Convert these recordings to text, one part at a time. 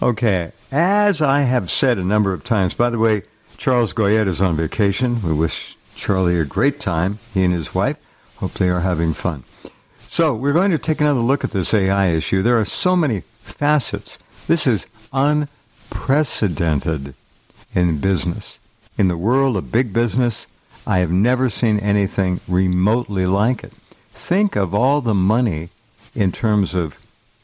Okay, as I have said a number of times, by the way, Charles Goyette is on vacation. We wish Charlie a great time, he and his wife. Hope they are having fun. So we're going to take another look at this AI issue. There are so many facets. This is unprecedented in business. In the world of big business, I have never seen anything remotely like it. Think of all the money in terms of,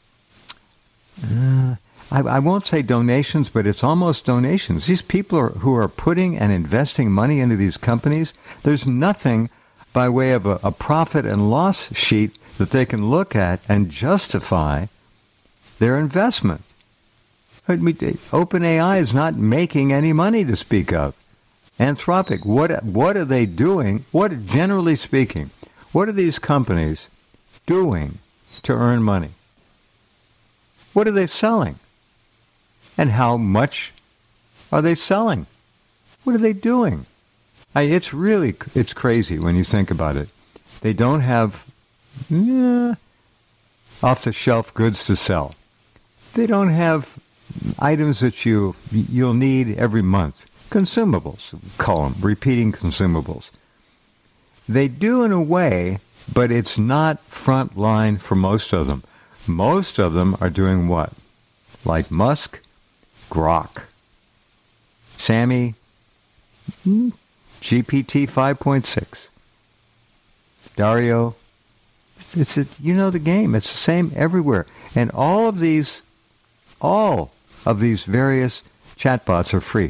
I won't say donations, but it's almost donations. These people who are putting and investing money into these companies, there's nothing by way of a profit and loss sheet that they can look at and justify their investment. OpenAI is not making any money to speak of. Anthropic, what are they doing? Generally speaking, what are these companies doing to earn money? What are they selling? And how much are they selling? What are they doing? It's crazy when you think about it. They don't have off-the-shelf goods to sell. They don't have items that you'll need every month. Consumables, call them, repeating consumables. They do in a way, but it's not front line for most of them. Most of them are doing what? Like Musk, Grok. Sammy, GPT 5.6. Dario, you know the game. It's the same everywhere. And all of these various chatbots are free.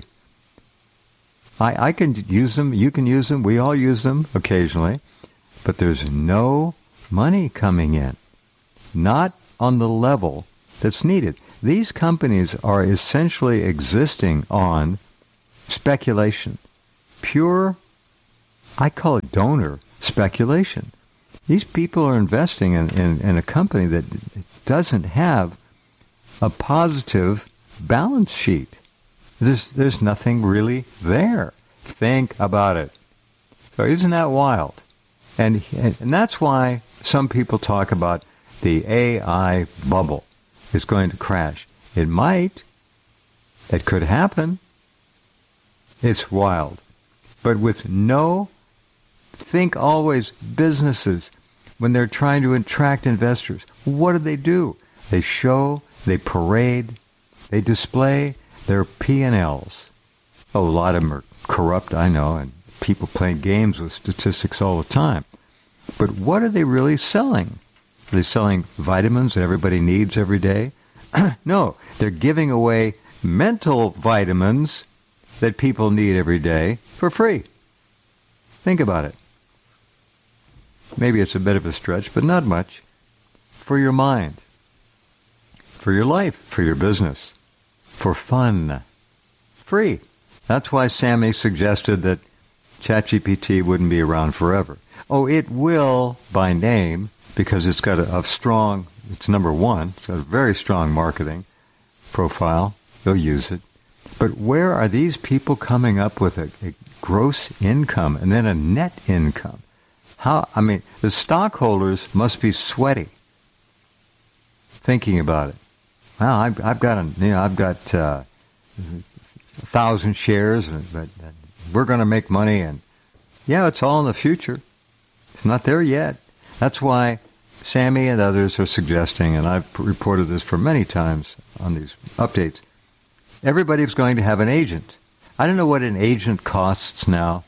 I can use them, you can use them, we all use them occasionally, but there's no money coming in. Not on the level that's needed. These companies are essentially existing on speculation. Pure, I call it donor speculation. These people are investing in a company that doesn't have a positive balance sheet. There's nothing really there. Think about it. So isn't that wild? And that's why some people talk about the AI bubble is going to crash. It might. It could happen. It's wild. But think always businesses, when they're trying to attract investors, what do? They show, they parade, they display their P&Ls. A lot of them are corrupt, I know, and people playing games with statistics all the time. But what are they really selling? Are they selling vitamins that everybody needs every day? No, they're giving away mental vitamins that people need every day for free. Think about it. Maybe it's a bit of a stretch, but not much. For your mind, for your life, for your business, for fun, free. That's why Sammy suggested that ChatGPT wouldn't be around forever. Oh, it will by name because it's got it's number one. It's got a very strong marketing profile. They'll use it. But where are these people coming up with a gross income and then a net income? The stockholders must be sweaty thinking about it. Well, I've got 1,000 shares, but we're going to make money, and yeah, it's all in the future. It's not there yet. That's why Sammy and others are suggesting, and I've reported this for many times on these updates, everybody's going to have an agent. I don't know what an agent costs now,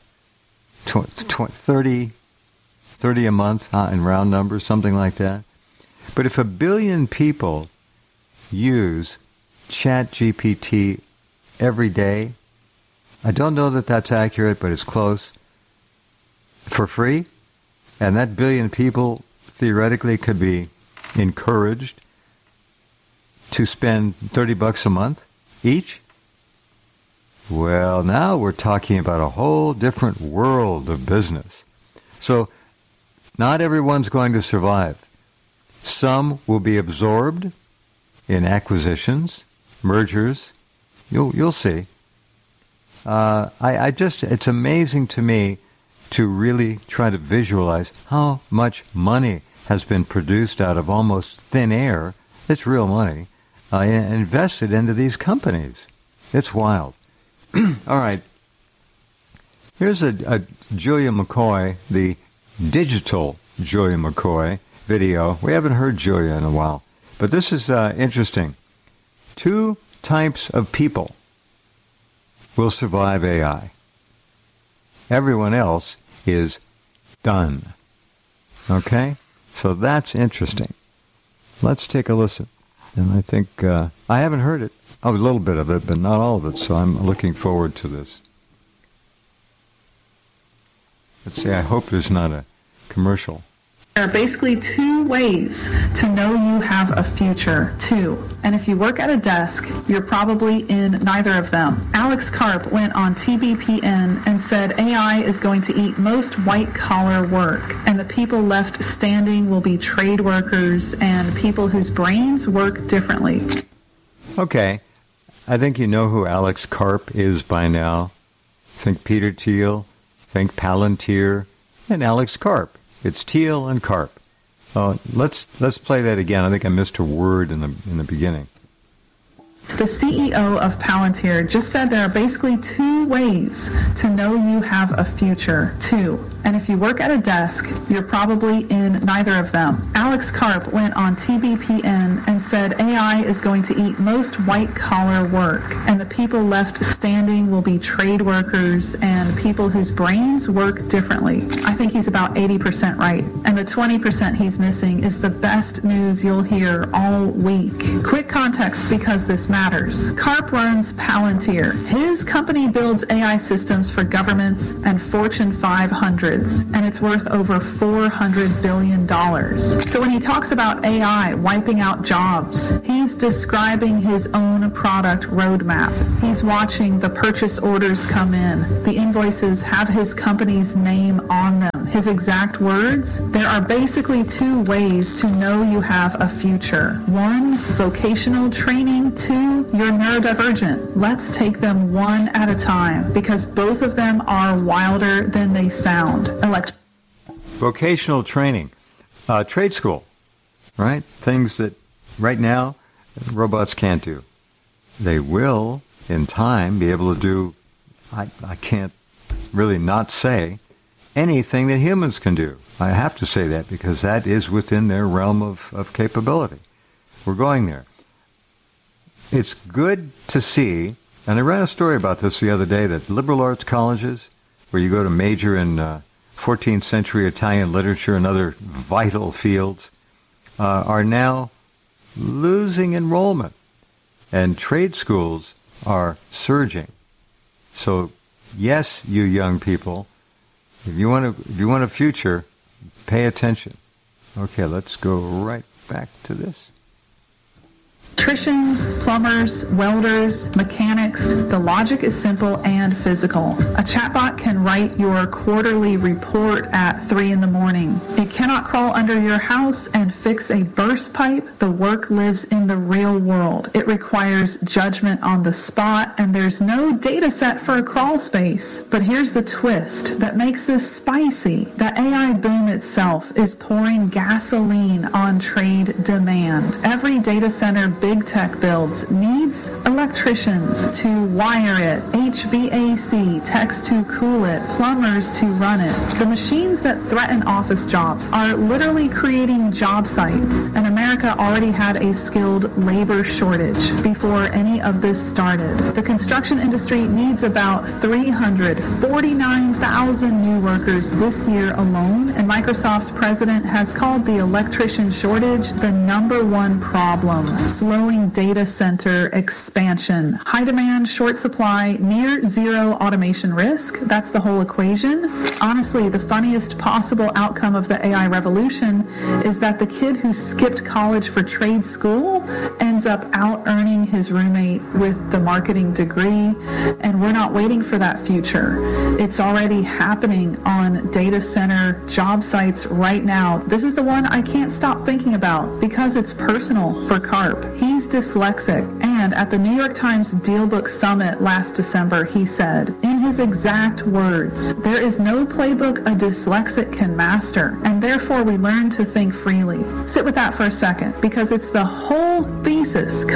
30 a month in round numbers, something like that. But if 1 billion people use ChatGPT every day, I don't know that that's accurate, but it's close, for free, and that 1 billion people theoretically could be encouraged to spend $30 a month each. Well, now we're talking about a whole different world of business. So not everyone's going to survive. Some will be absorbed in acquisitions, mergers. You'll see. It's amazing to me to really try to visualize how much money has been produced out of almost thin air. It's real money invested into these companies. It's wild. All right. Here's a Julia McCoy, the digital Julia McCoy video. We haven't heard Julia in a while. But this is interesting. 2 types of people will survive AI. Everyone else is done. Okay? So that's interesting. Let's take a listen. And I think, I haven't heard it. Oh, a little bit of it, but not all of it. So I'm looking forward to this. Let's see, I hope there's not a commercial. There are basically 2 ways to know you have a future. 2. And if you work at a desk, you're probably in neither of them. Alex Karp went on TBPN and said AI is going to eat most white-collar work, and the people left standing will be trade workers and people whose brains work differently. Okay. I think you know who Alex Karp is by now. Think Peter Thiel, think Palantir, and Alex Karp. It's Thiel and Karp. Let's play that again. I think I missed a word in the beginning. The CEO of Palantir just said there are basically 2 ways to know you have a future. 2. And if you work at a desk, you're probably in neither of them. Alex Karp went on TBPN and said AI is going to eat most white-collar work, and the people left standing will be trade workers and people whose brains work differently. I think he's about 80% right. And the 20% he's missing is the best news you'll hear all week. Quick context because this matters. Karp runs Palantir. His company builds AI systems for governments and Fortune 500s, and it's worth over $400 billion. So when he talks about AI wiping out jobs, he's describing his own product roadmap. He's watching the purchase orders come in. The invoices have his company's name on them. His exact words, there are basically 2 ways to know you have a future. 1, vocational training. 2, you're neurodivergent. Let's take them one at a time because both of them are wilder than they sound. Vocational training. Trade school, right? Things that right now robots can't do. They will, in time, be able to do, I can't really not say, anything that humans can do. I have to say that because that is within their realm of capability. We're going there. It's good to see, and I read a story about this the other day, that liberal arts colleges, where you go to major in 14th century Italian literature and other vital fields, are now losing enrollment. And trade schools are surging. So, yes, you young people, if you want a future, pay attention. Okay, let's go right back to this. Electricians, plumbers, welders, mechanics, the logic is simple and physical. A chatbot can write your quarterly report at 3 in the morning. It cannot crawl under your house and fix a burst pipe. The work lives in the real world. It requires judgment on the spot, and there's no data set for a crawl space. But here's the twist that makes this spicy. The AI boom itself is pouring gasoline on trade demand. Every data center big tech builds needs electricians to wire it, HVAC techs to cool it, plumbers to run it. The machines that threaten office jobs are literally creating job sites, and America already had a skilled labor shortage before any of this started. The construction industry needs about 349,000 new workers this year alone, and Microsoft's president has called the electrician shortage the #1 problem, slowing data center expansion. High demand, short supply, near zero automation risk. That's the whole equation. Honestly, the funniest possible outcome of the AI revolution is that the kid who skipped college for trade school ends up out-earning his roommate with the marketing degree, and we're not waiting for that future. It's already happening on data center job sites right now. This is the one I can't stop thinking about because it's personal for Karp. He's dyslexic, and at the New York Times DealBook Summit last December, he said, in his exact words, "There is no playbook a dyslexic can master, and therefore we learn to think freely." Sit with that for a second, because it's the whole thesis compressed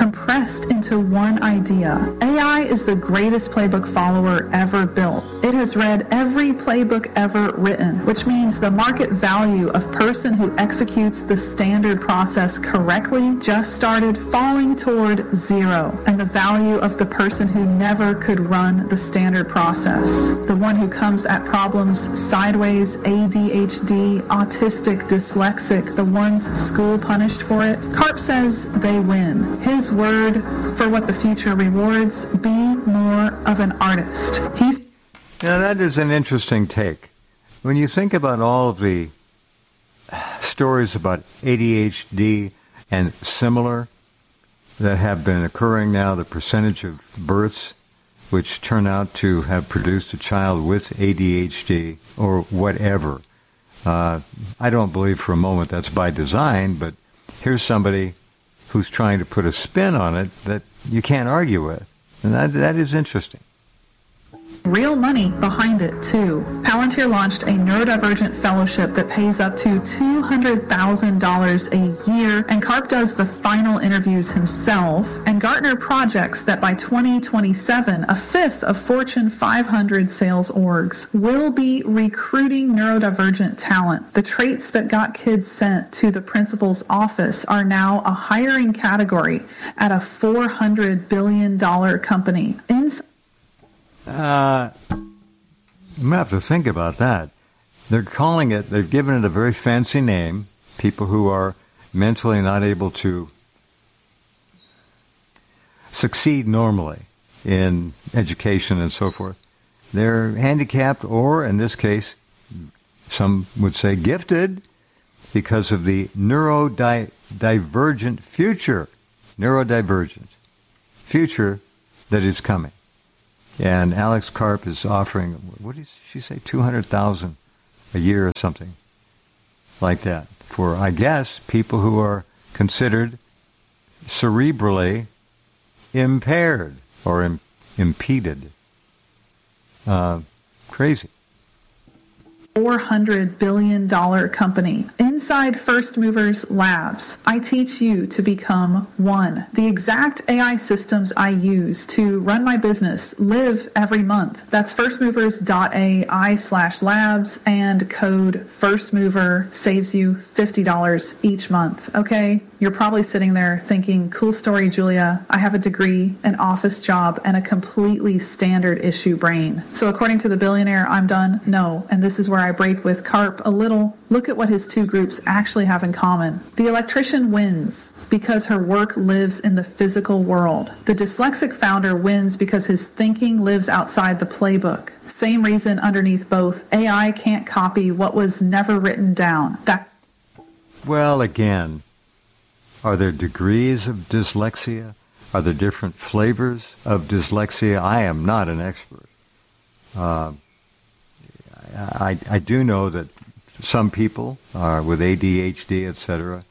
invest into one idea. AI is the greatest playbook follower ever built. It has read every playbook ever written, which means the market value of person who executes the standard process correctly just started falling toward zero, and the value of the person who never could run the standard process, the one who comes at problems sideways, ADHD, autistic, dyslexic, the ones school punished for it. Karp says they win. His word for what the future rewards: be more of an artist. Now that is an interesting take. When you think about all of the stories about ADHD and similar that have been occurring now, the percentage of births which turn out to have produced a child with ADHD or whatever, I don't believe for a moment that's by design, but here's somebody who's trying to put a spin on it that you can't argue with. And that is interesting. Real money behind it, too. Palantir launched a neurodivergent fellowship that pays up to $200,000 a year, and Karp does the final interviews himself, and Gartner projects that by 2027, a fifth of Fortune 500 sales orgs will be recruiting neurodivergent talent. The traits that got kids sent to the principal's office are now a hiring category at a $400 billion company. I'm going to have to think about that. They've given it a very fancy name, people who are mentally not able to succeed normally in education and so forth. They're handicapped, or in this case, some would say gifted, because of the neurodivergent future that is coming. And Alex Karp is offering, what did she say, $200,000 a year or something like that for, I guess, people who are considered cerebrally impaired or impeded. Crazy. $400 billion company. Inside First Movers Labs, I teach you to become one. The exact AI systems I use to run my business live every month. That's firstmovers.ai/labs, and code FIRSTMOVER saves you $50 each month. Okay? You're probably sitting there thinking, cool story, Julia. I have a degree, an office job, and a completely standard issue brain. So according to the billionaire, I'm done? No. And this is where I break with Karp a little. Look at what his two groups actually have in common. The electrician wins because her work lives in the physical world. The dyslexic founder wins because his thinking lives outside the playbook. Same reason underneath both. AI can't copy what was never written down. Well, again, are there degrees of dyslexia? Are there different flavors of dyslexia? I am not an expert. I do know that some people with ADHD, etc.,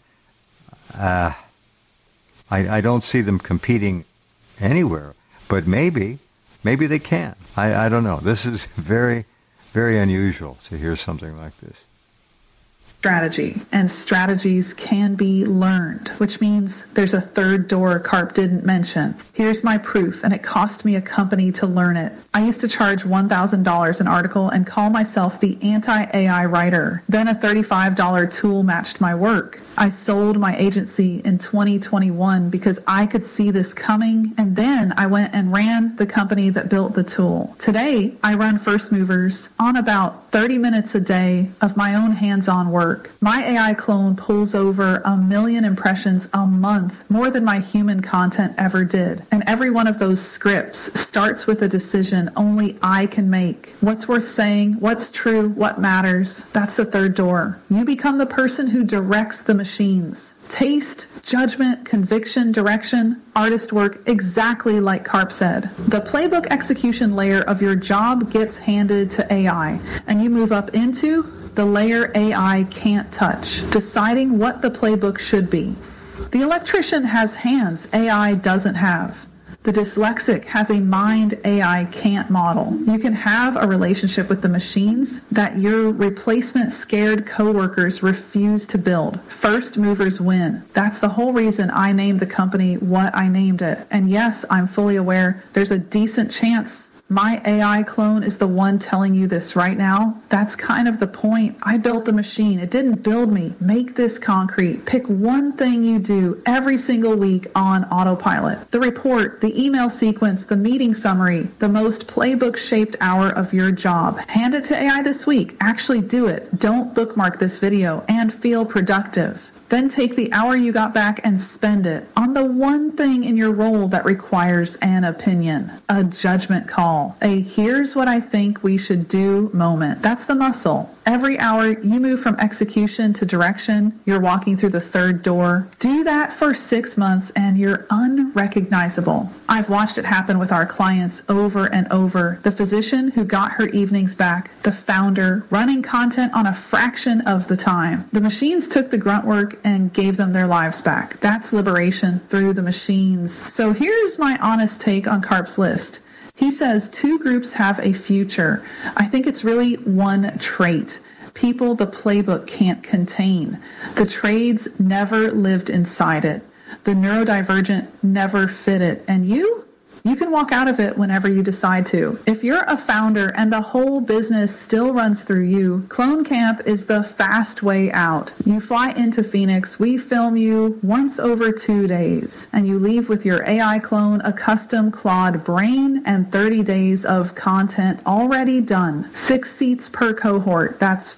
I don't see them competing anywhere, but maybe they can. I don't know. This is very, very unusual to hear something like this. Strategy, and strategies can be learned, which means there's a third door Karp didn't mention. Here's my proof, and it cost me a company to learn it. I used to charge $1,000 an article and call myself the anti-AI writer. Then a $35 tool matched my work. I sold my agency in 2021 because I could see this coming, and then I went and ran the company that built the tool. Today, I run First Movers on about 30 minutes a day of my own hands-on work. My AI clone pulls over 1 million impressions a month, more than my human content ever did. And every one of those scripts starts with a decision only I can make. What's worth saying? What's true? What matters? That's the third door. You become the person who directs the machines. Taste, judgment, conviction, direction, artist work, exactly like Karp said. The playbook execution layer of your job gets handed to AI, and you move up into the layer AI can't touch, deciding what the playbook should be. The electrician has hands AI doesn't have. The dyslexic has a mind AI can't model. You can have a relationship with the machines that your replacement scared coworkers refuse to build. First movers win. That's the whole reason I named the company what I named it. And yes, I'm fully aware there's a decent chance my AI clone is the one telling you this right now. That's kind of the point. I built the machine. It didn't build me. Make this concrete. Pick one thing you do every single week on autopilot. The report, the email sequence, the meeting summary, the most playbook-shaped hour of your job. Hand it to AI this week. Actually do it. Don't bookmark this video and feel productive. Then take the hour you got back and spend it on the one thing in your role that requires an opinion, a judgment call, a here's what I think we should do moment. That's the muscle. Every hour you move from execution to direction, you're walking through the third door. Do that for 6 months and you're unrecognizable. I've watched it happen with our clients over and over. The physician who got her evenings back, the founder running content on a fraction of the time. The machines took the grunt work and gave them their lives back. That's liberation through the machines. So here's my honest take on Karp's list. He says 2 groups have a future. I think it's really one trait. People the playbook can't contain. The trades never lived inside it. The neurodivergent never fit it. And you can walk out of it whenever you decide to. If you're a founder and the whole business still runs through you, Clone Camp is the fast way out. You fly into Phoenix, we film you once over 2 days, and you leave with your AI clone, a custom Claude brain, and 30 days of content already done. 6 seats per cohort. That's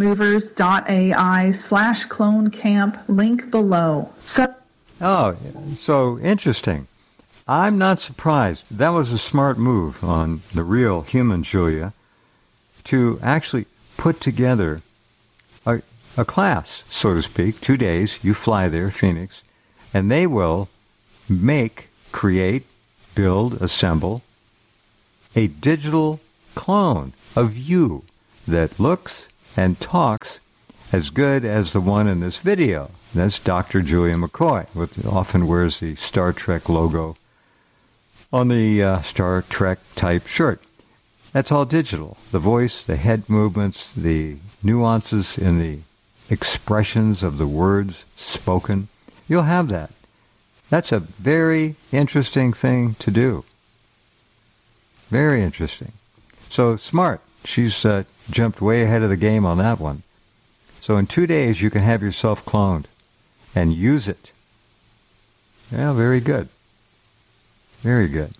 firstmovers.ai/Clone Camp, link below. So interesting. I'm not surprised. That was a smart move on the real human Julia to actually put together a class, so to speak. 2 days, you fly there, Phoenix, and they will make, create, build, assemble a digital clone of you that looks and talks as good as the one in this video. That's Dr. Julia McCoy, who often wears the Star Trek logo on the Star Trek type shirt. That's all digital. The voice, the head movements, the nuances in the expressions of the words spoken. You'll have that. That's a very interesting thing to do. Very interesting. So smart. She's jumped way ahead of the game on that one. So in 2 days, you can have yourself cloned and use it. Yeah, very good. Very good.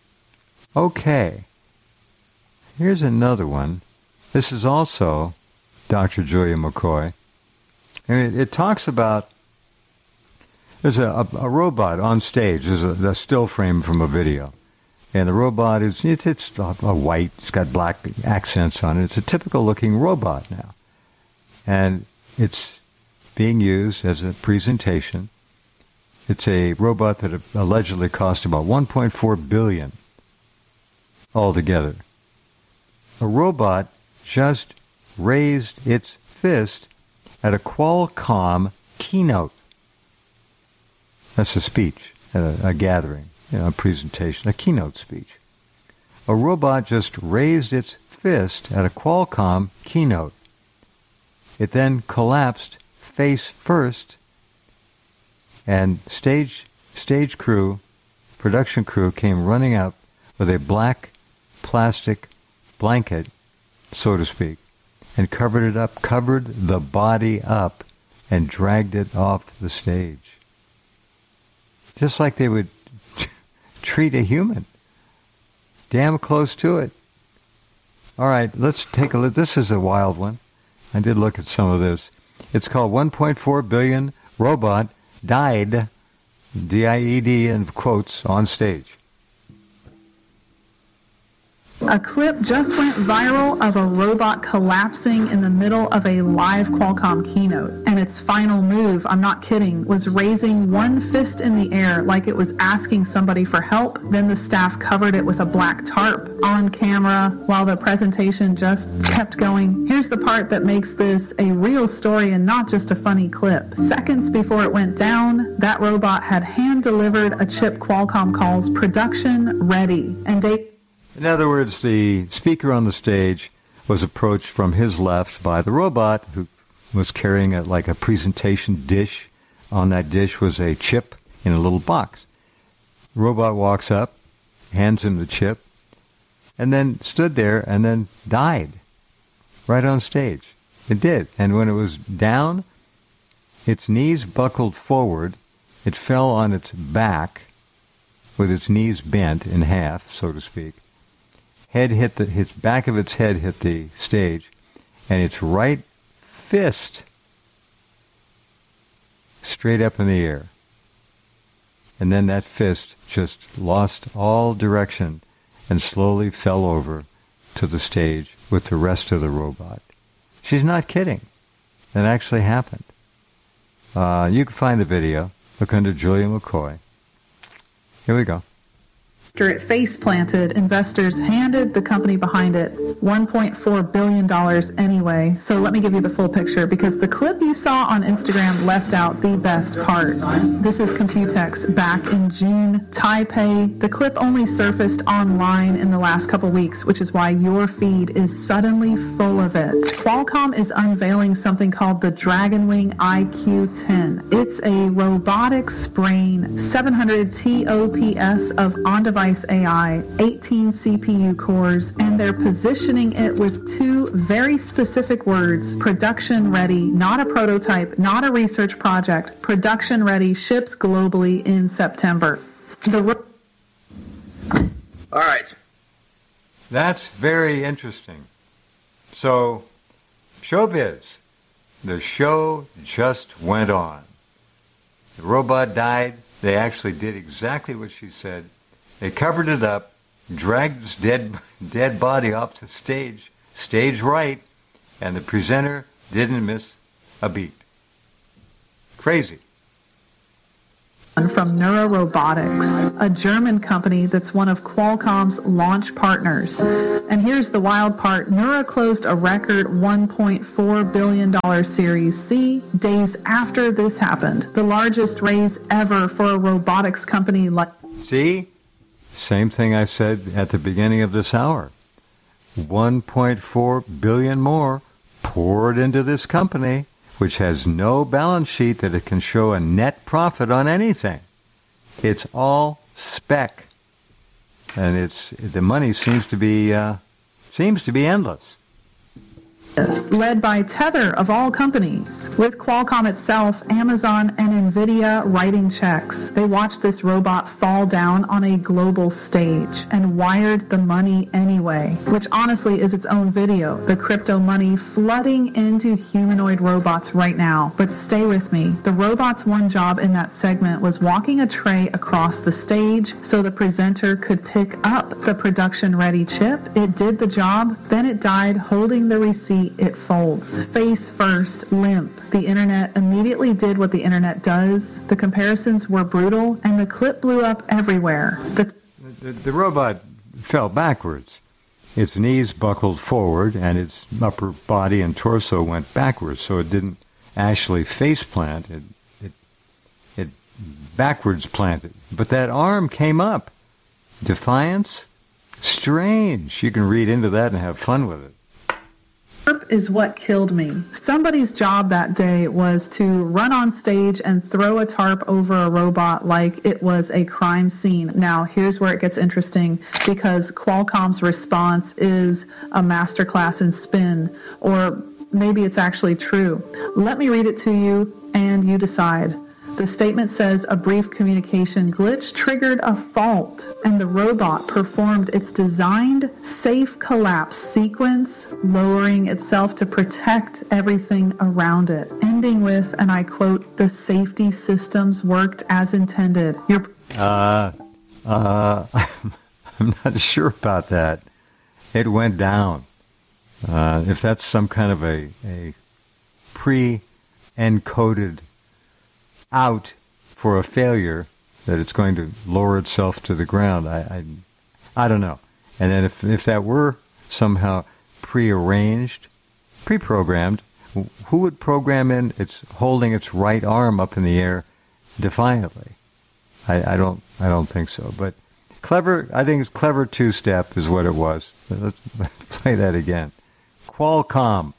Okay. Here's another one. This is also Dr. Julia McCoy. And it talks about, there's a robot on stage. There's a still frame from a video. And the robot it's a white, it's got black accents on it. It's a typical looking robot now. And it's being used as a presentation. It's a robot that allegedly cost about $1.4 billion altogether. A robot just raised its fist at a Qualcomm keynote. That's a speech, a gathering, a presentation, a keynote speech. A robot just raised its fist at a Qualcomm keynote. It then collapsed face first, and stage crew, production crew came running up with a black plastic blanket, so to speak, and covered the body up, and dragged it off the stage. Just like they would treat a human. Damn close to it. All right, let's take a look. This is a wild one. I did look at some of this. It's called 1.4 billion robot died, D-I-E-D in quotes, on stage. A clip just went viral of a robot collapsing in the middle of a live Qualcomm keynote. And its final move, I'm not kidding, was raising one fist in the air like it was asking somebody for help. Then the staff covered it with a black tarp on camera while the presentation just kept going. Here's the part that makes this a real story and not just a funny clip. Seconds before it went down, that robot had hand-delivered a chip Qualcomm calls production ready. And in other words, the speaker on the stage was approached from his left by the robot, who was carrying like a presentation dish. On that dish was a chip in a little box. The robot walks up, hands him the chip, and then stood there and then died right on stage. It did. And when it was down, its knees buckled forward. It fell on its back with its knees bent in half, so to speak. Its back of its head hit the stage, and its right fist straight up in the air. And then that fist just lost all direction and slowly fell over to the stage with the rest of the robot. She's not kidding. That actually happened. You can find the video. Look under Julia McCoy. Here we go. After it face planted, investors handed the company behind it $1.4 billion anyway. So let me give you the full picture, because the clip you saw on Instagram left out the best parts. This is Computex back in June, Taipei. The clip only surfaced online in the last couple weeks, which is why your feed is suddenly full of it. Qualcomm is unveiling something called the Dragonwing IQ-10. It's a robotics brain, 700 TOPS of on-device AI, 18 CPU cores, and they're positioning it with two very specific words: production ready, not a prototype, not a research project. Production ready, ships globally in September. All right. That's very interesting. So, showbiz. The show just went on. The robot died. They actually did exactly what she said. They covered it up, dragged its dead body off the stage right, and the presenter didn't miss a beat. Crazy. From NeuroRobotics, a German company that's one of Qualcomm's launch partners. And here's the wild part. Neura closed a record $1.4 billion Series C days after this happened, the largest raise ever for a robotics company like... See? Same thing I said at the beginning of this hour. 1.4 billion more poured into this company, which has no balance sheet that it can show a net profit on anything. It's all spec, and the money seems to be endless. Led by Tether of all companies, with Qualcomm itself, Amazon, and Nvidia writing checks. They watched this robot fall down on a global stage and wired the money anyway, which honestly is its own video. The crypto money flooding into humanoid robots right now. But stay with me. The robot's one job in that segment was walking a tray across the stage so the presenter could pick up the production-ready chip. It did the job, then it died holding the receipt. It folds, face first, limp. The internet immediately did what the internet does. The comparisons were brutal, and the clip blew up everywhere. The robot fell backwards. Its knees buckled forward, and its upper body and torso went backwards, so it didn't actually face plant. It backwards planted. But that arm came up. Defiance? Strange. You can read into that and have fun with it. Is what killed me. Somebody's job that day was to run on stage and throw a tarp over a robot like it was a crime scene. Now, here's where it gets interesting, because Qualcomm's response is a masterclass in spin, or maybe it's actually true. Let me read it to you, and you decide. The statement says a brief communication glitch triggered a fault, and the robot performed its designed safe collapse sequence, lowering itself to protect everything around it, ending with, and I quote, "the safety systems worked as intended." I'm not sure about that. It went down. If that's some kind of a pre-encoded out for a failure, that it's going to lower itself to the ground, I don't know. And then if that were somehow prearranged, pre-programmed, who would program in it's holding its right arm up in the air defiantly? I don't think so. But clever, I think it's clever two-step is what it was. Let's play that again. Qualcomm.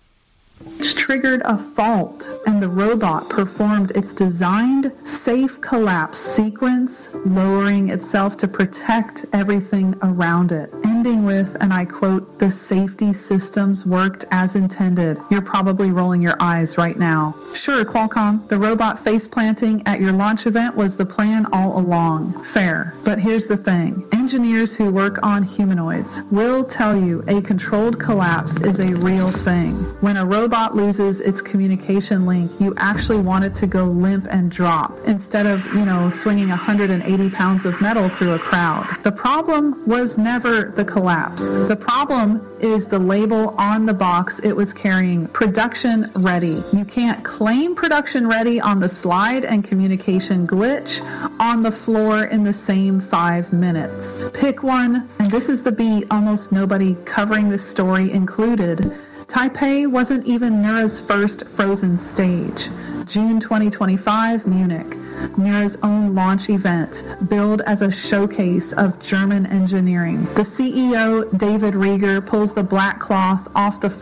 Which triggered a fault, and the robot performed its designed safe collapse sequence, lowering itself to protect everything around it, ending with, and I quote, "The safety systems worked as intended." You're probably rolling your eyes right now. Sure, Qualcomm, the robot face planting at your launch event was the plan all along. Fair. But here's the thing. Engineers who work on humanoids will tell you a controlled collapse is a real thing. When a robot loses its communication link, you actually want it to go limp and drop instead of, swinging 180 pounds of metal through a crowd. The problem was never the collapse. The problem is the label on the box it was carrying, production ready. You can't claim production ready on the slide and communication glitch on the floor in the same 5 minutes. Pick one, and this is the beat almost nobody covering this story included. Taipei wasn't even Neura's first frozen stage. June 2025, Munich. Neura's own launch event, billed as a showcase of German engineering. The CEO, David Rieger, pulls the black cloth off the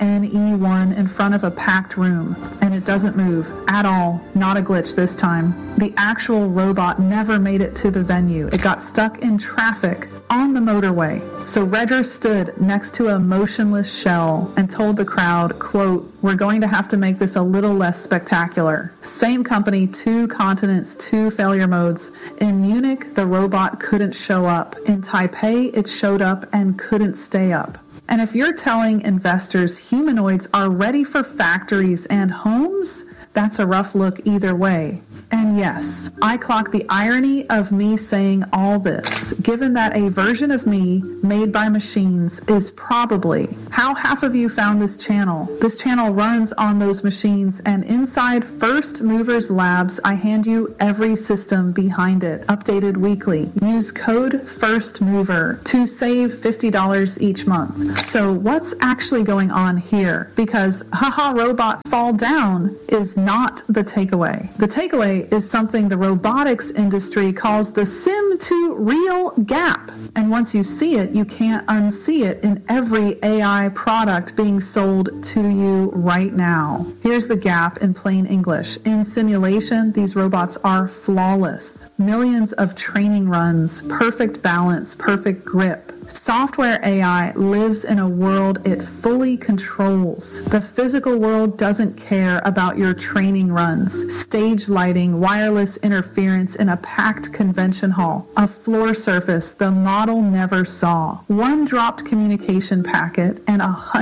4NE1 in front of a packed room, and it doesn't move at all. Not a glitch this time. The actual robot never made it to the venue. It got stuck in traffic on the motorway. So Redger stood next to a motionless shell and told the crowd, quote, "We're going to have to make this a little less spectacular." Same company, 2 continents, 2 failure modes. In Munich, the robot couldn't show up. In Taipei, it showed up and couldn't stay up. And if you're telling investors humanoids are ready for factories and homes, that's a rough look either way. And yes, I clock the irony of me saying all this, given that a version of me made by machines is probably how half of you found this channel. This channel runs on those machines, and inside First Movers Labs, I hand you every system behind it, updated weekly. Use code FIRSTMOVER to save $50 each month. So what's actually going on here? Because haha robot fall down is not the takeaway. The takeaway is something the robotics industry calls the sim to real gap. And once you see it, you can't unsee it in every AI product being sold to you right now. Here's the gap in plain English. In simulation, these robots are flawless. Millions of training runs, perfect balance, perfect grip. Software AI lives in a world it fully controls. The physical world doesn't care about your training runs, stage lighting, wireless interference in a packed convention hall, a floor surface the model never saw, one dropped communication packet, and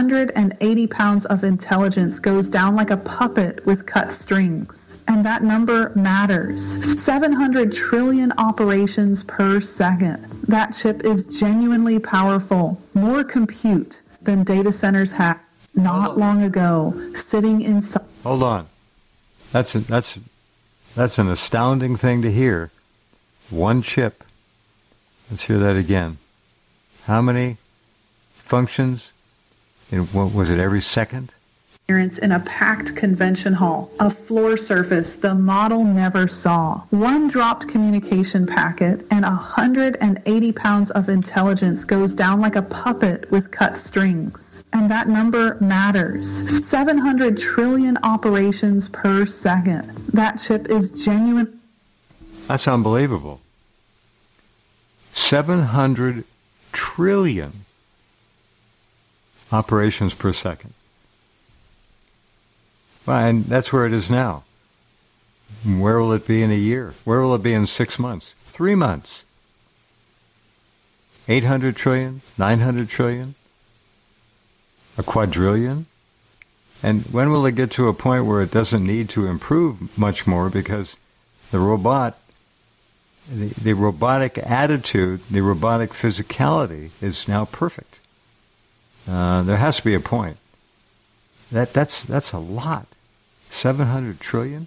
180 pounds of intelligence goes down like a puppet with cut strings. And that number matters. 700 trillion operations per second. That chip is genuinely powerful. More compute than data centers had not long ago, sitting inside. Hold on. That's an astounding thing to hear. One chip. Let's hear that again. How many functions in, what was it, every second? In a packed convention hall, a floor surface the model never saw, one dropped communication packet, and 180 pounds of intelligence goes down like a puppet with cut strings. And that number matters. 700 trillion operations per second. That chip is genuine. That's unbelievable. 700 trillion operations per second. Well, and that's where it is now. Where will it be in a year? Where will it be in 6 months? 3 months? 800 trillion? 900 trillion? A quadrillion? And when will it get to a point where it doesn't need to improve much more because the robot, the robotic attitude, the robotic physicality is now perfect? There has to be a point. That's a lot. 700 trillion?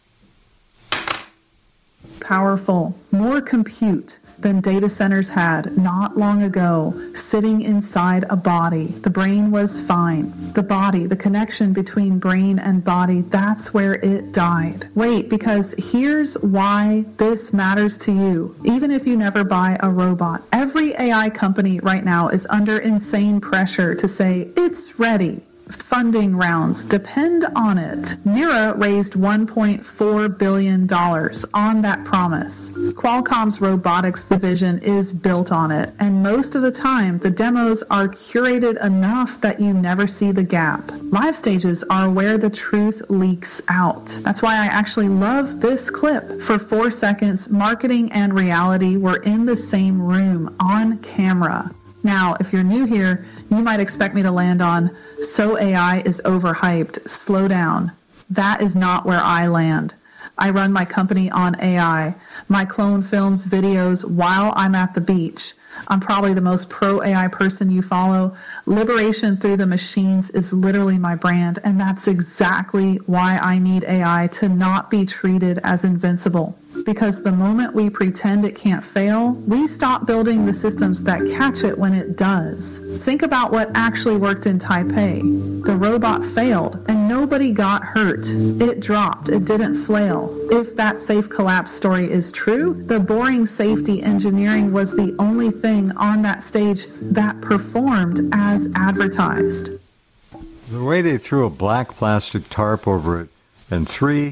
Powerful. More compute than data centers had not long ago, sitting inside a body. The brain was fine. The body, the connection between brain and body, that's where it died. Wait, because here's why this matters to you. Even if you never buy a robot, every AI company right now is under insane pressure to say it's ready. Funding rounds depend on it. Nira raised $1.4 billion on that promise. Qualcomm's robotics division is built on it, and most of the time the demos are curated enough that you never see the gap. Live stages are where the truth leaks out. That's why I actually love this clip. For 4 seconds, marketing and reality were in the same room on camera. Now, if you're new here, you might expect me to land on, so AI is overhyped, slow down. That is not where I land. I run my company on AI. My clone films videos while I'm at the beach. I'm probably the most pro-AI person you follow. Liberation through the machines is literally my brand, and that's exactly why I need AI to not be treated as invincible. Because the moment we pretend it can't fail, we stop building the systems that catch it when it does. Think about what actually worked in Taipei. The robot failed, and nobody got hurt. It dropped. It didn't flail. If that safe collapse story is true, the boring safety engineering was the only thing on that stage that performed as advertised. The way they threw a black plastic tarp over it, and three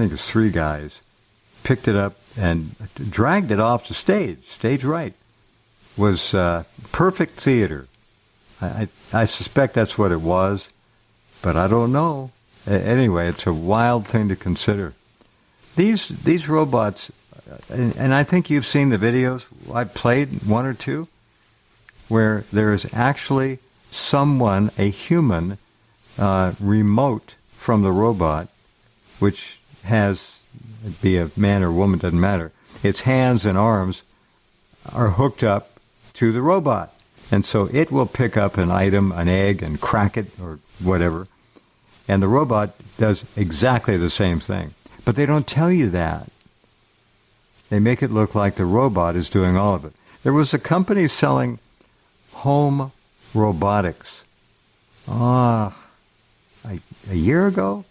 guys, picked it up and dragged it off the stage right, was perfect theater. I suspect that's what it was, but I don't know. Anyway, it's a wild thing to consider. These robots, and I think you've seen the videos. I played one or two, where there is actually someone, a human, remote from the robot, which has, be a man or woman, doesn't matter. Its hands and arms are hooked up to the robot. And so it will pick up an item, an egg, and crack it or whatever. And the robot does exactly the same thing. But they don't tell you that. They make it look like the robot is doing all of it. There was a company selling home robotics. A year ago,